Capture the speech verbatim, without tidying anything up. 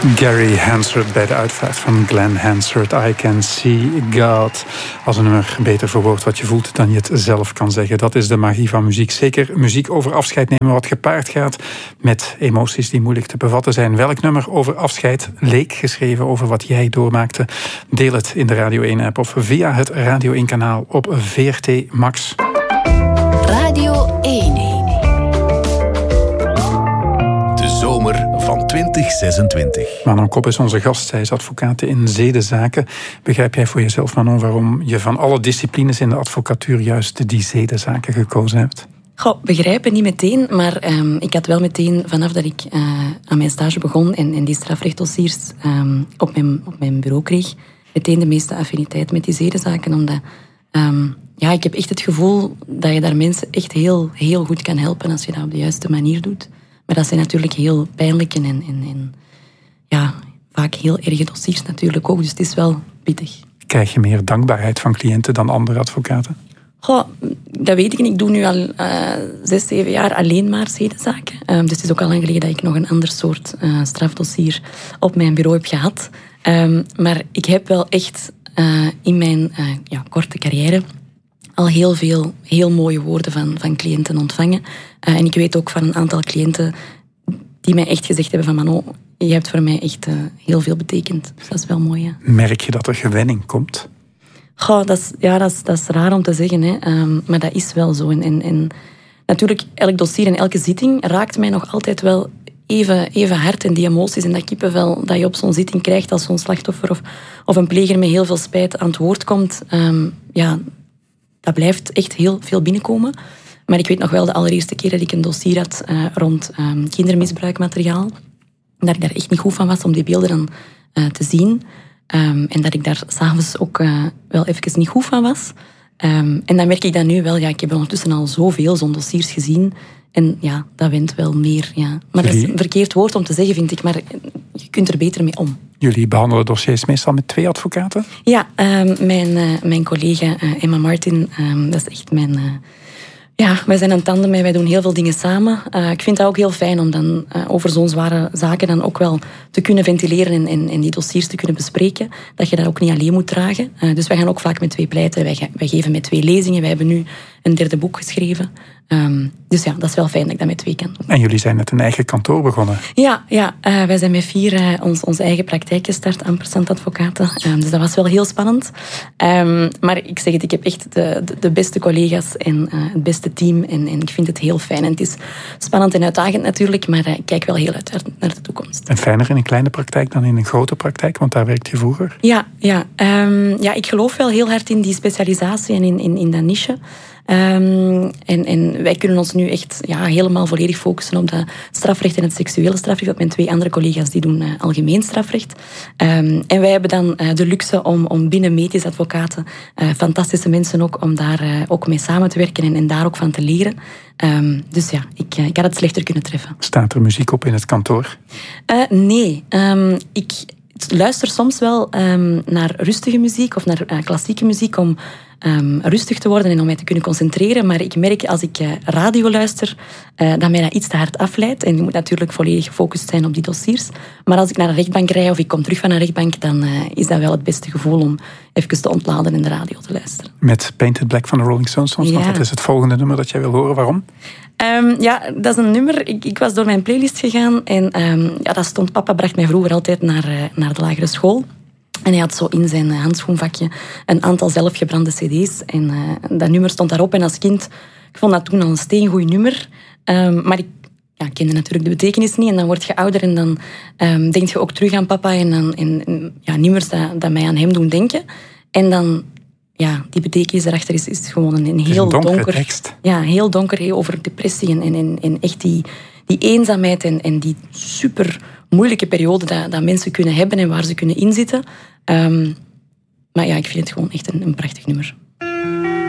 Gary Hansard bij de uitvaart van Glenn Hansard. I Can See God. Als een nummer beter verwoordt wat je voelt dan je het zelf kan zeggen. Dat is de magie van muziek. Zeker muziek over afscheid nemen wat gepaard gaat met emoties die moeilijk te bevatten zijn. Welk nummer over afscheid leek geschreven over wat jij doormaakte? Deel het in de Radio één app of via het Radio één kanaal op V R T Max. Radio één. Zomer van twintig zesentwintig. Manon Kop is onze gast. Zij is advocaat in zedenzaken. Begrijp jij voor jezelf, Manon, waarom je van alle disciplines in de advocatuur juist die zedenzaken gekozen hebt? Goh, begrijpen niet meteen, maar um, ik had wel meteen, vanaf dat ik uh, aan mijn stage begon en, en die strafrechtdossiers um, op, mijn, op mijn bureau kreeg, meteen de meeste affiniteit met die zedenzaken, omdat um, ja, ik heb echt het gevoel dat je daar mensen echt heel, heel goed kan helpen als je dat op de juiste manier doet. Maar dat zijn natuurlijk heel pijnlijke en, en, en ja, vaak heel erge dossiers natuurlijk ook. Dus het is wel pittig. Krijg je meer dankbaarheid van cliënten dan andere advocaten? Goh, dat weet ik niet. Ik doe nu al uh, zes, zeven jaar alleen maar zedenzaken. Um, dus het is ook al lang geleden dat ik nog een ander soort uh, strafdossier op mijn bureau heb gehad. Um, maar ik heb wel echt uh, in mijn uh, ja, korte carrière al heel veel heel mooie woorden van, van cliënten ontvangen. Uh, en ik weet ook van een aantal cliënten die mij echt gezegd hebben van Manon, je hebt voor mij echt uh, heel veel betekend. Dus dat is wel mooi, ja. Merk je dat er gewenning komt? Goh, dat is, ja, dat is, dat is raar om te zeggen, hè. Um, maar dat is wel zo. En, en, en natuurlijk, elk dossier en elke zitting raakt mij nog altijd wel even, even hard. En die emoties en dat kippenvel dat je op zo'n zitting krijgt als zo'n slachtoffer of, of een pleger met heel veel spijt aan het woord komt, um, ja, dat blijft echt heel veel binnenkomen. Maar ik weet nog wel de allereerste keer dat ik een dossier had uh, rond um, kindermisbruikmateriaal. Dat ik daar echt niet goed van was om die beelden dan uh, te zien. Um, en dat ik daar s'avonds ook uh, wel even niet goed van was. Um, en dan merk ik dat nu wel. Ja, ik heb ondertussen al zoveel zo'n dossiers gezien. En ja, dat wint wel meer. Ja. Maar dat is een verkeerd woord om te zeggen, vind ik. Maar je kunt er beter mee om. Jullie behandelen dossiers meestal met twee advocaten? Ja, um, mijn, uh, mijn collega uh, Emma Martin, um, dat is echt mijn... Uh, ja, wij zijn een tandem en wij doen heel veel dingen samen. Uh, ik vind dat ook heel fijn om dan uh, over zo'n zware zaken dan ook wel te kunnen ventileren en, en, en die dossiers te kunnen bespreken. Dat je dat ook niet alleen moet dragen. Uh, dus wij gaan ook vaak met twee pleiten. Wij, wij geven met twee lezingen. Wij hebben nu een derde boek geschreven. Um, dus ja, dat is wel fijn dat ik dat met twee kan doen. En jullie zijn met een eigen kantoor begonnen? Ja, ja uh, wij zijn met vier uh, ons, onze eigen praktijk gestart, ampersand advocaten. Um, dus dat was wel heel spannend. Um, maar ik zeg het, ik heb echt de, de, de beste collega's en uh, het beste team. En, en ik vind het heel fijn. En het is spannend en uitdagend natuurlijk, maar uh, ik kijk wel heel uit naar de toekomst. En fijner in een kleine praktijk dan in een grote praktijk, want daar werkte je vroeger? Ja, ja, um, ja ik geloof wel heel hard in die specialisatie en in, in, in dat niche. Um, en, en wij kunnen ons nu echt ja, helemaal volledig focussen op dat strafrecht en het seksuele strafrecht. Want mijn twee andere collega's die doen uh, algemeen strafrecht. Um, en wij hebben dan uh, de luxe om, om binnen medisch advocaten, uh, fantastische mensen ook, om daar uh, ook mee samen te werken en, en daar ook van te leren. Um, dus ja, ik, uh, ik had het slechter kunnen treffen. Staat er muziek op in het kantoor? Uh, nee, um, ik luister soms wel um, naar rustige muziek of naar uh, klassieke muziek om Um, rustig te worden en om mij te kunnen concentreren. Maar ik merk als ik uh, radio luister, uh, dat mij dat iets te hard afleidt. En je moet natuurlijk volledig gefocust zijn op die dossiers. Maar als ik naar een rechtbank rij of ik kom terug van een rechtbank, dan uh, is dat wel het beste gevoel om even te ontladen en de radio te luisteren. Met Painted Black van de Rolling Stones, want ja. Dat is het volgende nummer dat jij wil horen. Waarom? Um, ja, dat is een nummer. Ik, ik was door mijn playlist gegaan en um, ja, dat stond... Papa bracht mij vroeger altijd naar, uh, naar de lagere school. En hij had zo in zijn handschoenvakje een aantal zelfgebrande cd's. En uh, dat nummer stond daarop. En als kind, ik vond dat toen al een steengoed nummer. Um, maar ik ja, kende natuurlijk de betekenis niet. En dan word je ouder en dan um, denk je ook terug aan papa. En dan en, en, ja, nummers dat, dat mij aan hem doen denken. En dan, ja, die betekenis erachter is, is gewoon een, een heel een donker... tekst. Ja, heel donker, heel over depressie en, en, en, en echt die, die eenzaamheid en, en die super moeilijke periode dat, dat mensen kunnen hebben en waar ze kunnen inzitten. Um, maar ja, ik vind het gewoon echt een, een prachtig nummer.